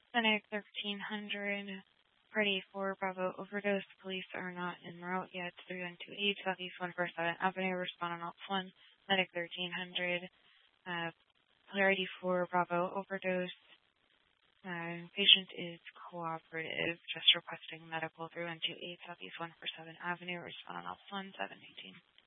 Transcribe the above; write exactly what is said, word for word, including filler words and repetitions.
Clinic thirteen hundred, Party four, Bravo overdose. Police are not en route yet. three one two eight, Southeast one forty-seven Avenue. Respond on Ops one. Clinic thirteen hundred, uh, Polarity four, Bravo overdose. Uh, patient is cooperative, just requesting medical. three one two eight, Southeast one forty-seven Avenue. Respond on Ops one, seven eighteen.